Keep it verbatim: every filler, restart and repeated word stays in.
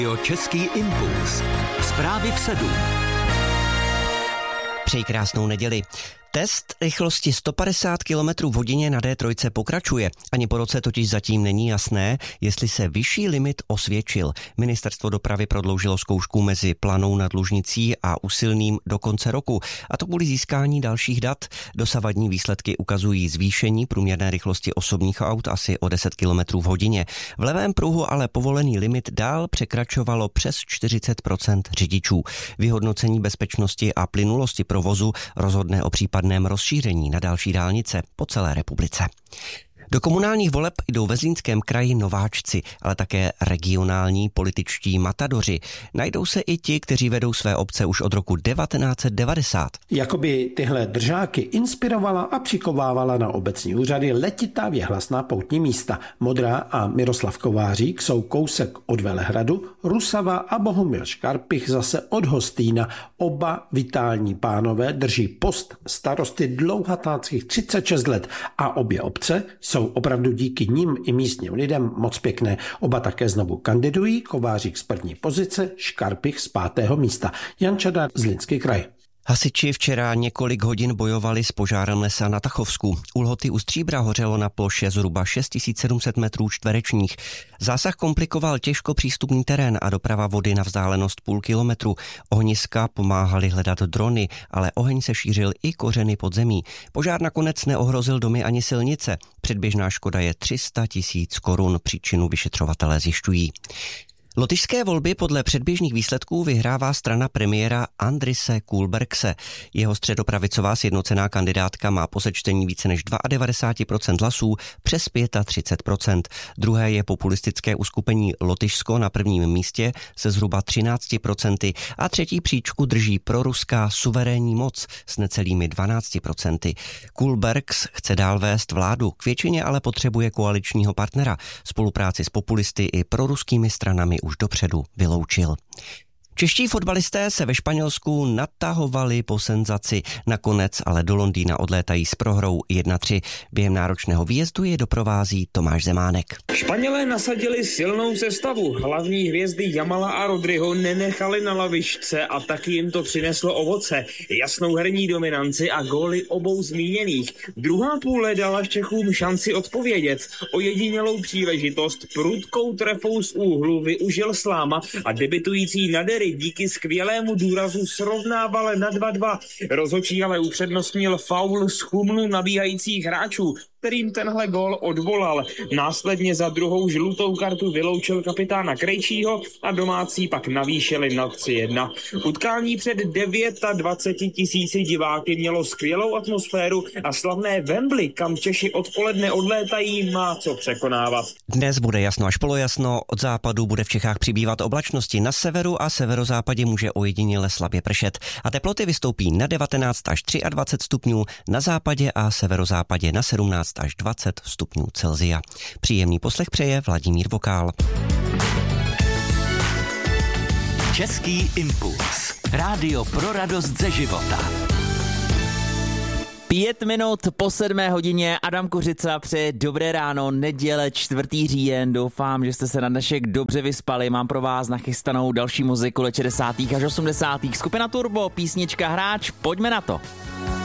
Český impuls. Zprávy v sedm. Přeji krásnou neděli. Test rychlosti sto padesát kilometrů v hodině na D tři pokračuje. Ani po roce totiž zatím není jasné, jestli se vyšší limit osvědčil. Ministerstvo dopravy prodloužilo zkoušku mezi Planou nad Lužnicí a Usilným do konce roku. A to kvůli získání dalších dat. Dosavadní výsledky ukazují zvýšení průměrné rychlosti osobních aut asi o deset kilometrů v hodině. V levém pruhu ale povolený limit dál překračovalo přes čtyřicet procent řidičů. Vyhodnocení bezpečnosti a plynulosti provozu rozhodne o případě rozšíření na další dálnice po celé republice. Do komunálních voleb jdou ve Zlínském kraji nováčci, ale také regionální političtí matadoři. Najdou se i ti, kteří vedou své obce už od roku devatenáct set devadesát. Jakoby tyhle držáky inspirovala a přikovávala na obecní úřady letitá věhlasná poutní místa. Modrá a Miroslav Kovářík jsou kousek od Velehradu, Rusava a Bohumil Škarpich zase od Hostýna. Oba vitální pánové drží post starosty dlouhatáckých třicet šest let a obě obce jsou opravdu díky nim i místním lidem moc pěkné. Oba také znovu kandidují, Kovářík z první pozice, Škarpich z pátého místa. Jan Čadar, Zlínský kraj. Hasiči včera několik hodin bojovali s požárem lesa na Tachovsku. U Lhoty u Stříbra hořelo na ploše zhruba šest tisíc sedm set metrů čtverečních. Zásah komplikoval těžko přístupný terén a doprava vody na vzdálenost půl kilometru. Ohniska pomáhali hledat drony, ale oheň se šířil i kořeny pod zemí. Požár nakonec neohrozil domy ani silnice. Předběžná škoda je tři sta tisíc korun, příčinu vyšetřovatelé zjišťují. Lotyšské volby podle předběžných výsledků vyhrává strana premiéra Andrise Kulbergse. Jeho středopravicová sjednocená kandidátka má po sečtení více než devadesát dva procent hlasů přes třicet pět procent. Druhé je populistické uskupení Lotyšsko na prvním místě se zhruba třináct procent a třetí příčku drží proruská suverénní moc s necelými dvanáct procent. Kulbergs chce dál vést vládu, k většině ale potřebuje koaličního partnera. Spolupráci s populisty i proruskými stranami už dopředu vyloučil. Čeští fotbalisté se ve Španělsku natahovali po senzaci. Nakonec ale do Londýna odlétají s prohrou jedna tři. Během náročného výjezdu je doprovází Tomáš Zemánek. Španělé nasadili silnou sestavu. Hlavní hvězdy Jamala a Rodriho nenechali na lavičce a taky jim to přineslo ovoce. Jasnou herní dominanci a góly obou zmíněných. Druhá půle dala Čechům šanci odpovědět. Ojedinělou příležitost prudkou trefou z úhlu využil Sláma a debitující Nadery díky skvělému důrazu srovnával na dva dva. Rozhodčí ale upřednostnil faul z chumlu nabíhajících hráčů, kterým tenhle gól odvolal. Následně za druhou žlutou kartu vyloučil kapitána Krejčího a domácí pak navýšili na tři jedna. Utkání před dvacet devět tisíci diváky mělo skvělou atmosféru a slavné Wembley, kam Češi odpoledne odlétají, má co překonávat. Dnes bude jasno až polojasno, od západu bude v Čechách přibývat oblačnosti, na severu a severozápadě může ojediněle slabě pršet a teploty vystoupí na devatenáct až dvacet tři stupňů, na západě a severozápadě na sedmnáct až dvacet stupňů Celsia. Příjemný poslech přeje Vladimír Vokál. Český impuls. Rádio pro radost ze života. Pět minut po sedmé hodině Adam Kořica přeje dobré ráno, neděle čtvrtý říjen. Doufám, že jste se na dnešek dobře vyspali. Mám pro vás nachystanou další muziku let šedesátých až osmdesátých. Skupina Turbo, písnička Hráč, pojďme na to.